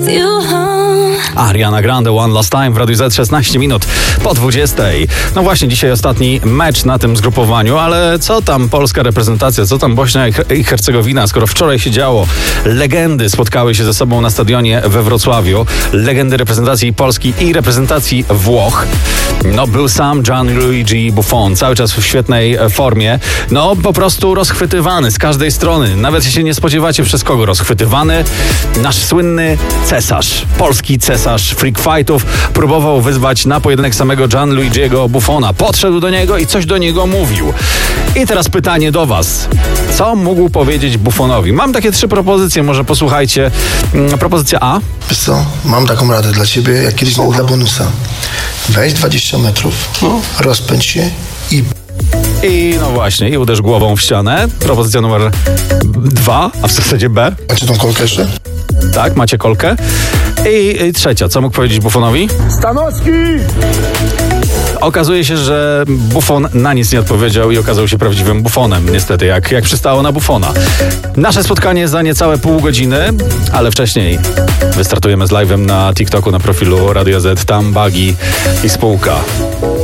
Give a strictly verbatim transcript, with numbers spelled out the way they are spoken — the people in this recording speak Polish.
with you home. Ariana Grande, One Last Time w Radiu Z, szesnaście minut po dwudziestej. No właśnie, dzisiaj ostatni mecz na tym zgrupowaniu, ale co tam polska reprezentacja, co tam Bośnia i Hercegowina, skoro wczoraj się działo. Legendy spotkały się ze sobą na stadionie we Wrocławiu. Legendy reprezentacji Polski i reprezentacji Włoch. No był sam Gianluigi Buffon, cały czas w świetnej formie. No po prostu rozchwytywany z każdej strony. Nawet się nie spodziewacie przez kogo rozchwytywany. Nasz słynny cesarz, polski cesarz freak fightów próbował wyzwać na pojedynek samego Gianluigiego Buffona. Podszedł do niego i coś do niego mówił. I teraz pytanie do was. Co mógł powiedzieć Buffonowi? Mam takie trzy propozycje, może posłuchajcie. Propozycja A. Wiesz co, mam taką radę dla ciebie, jak kiedyś dla bonusa. Weź dwadzieścia metrów, no. Rozpędź się i... I no właśnie, i uderz głową w ścianę. Propozycja numer dwa, a w zasadzie B. Macie tą kolkę jeszcze? Tak, macie kolkę. I, I trzecia, co mógł powiedzieć Buffonowi? Stanowski! Okazuje się, że Buffon na nic nie odpowiedział i okazał się prawdziwym Buffonem, niestety, jak, jak przystało na Buffona. Nasze spotkanie za niecałe pół godziny, ale wcześniej wystartujemy z live'em na TikToku, na profilu Radio Z, tam Bagi i spółka.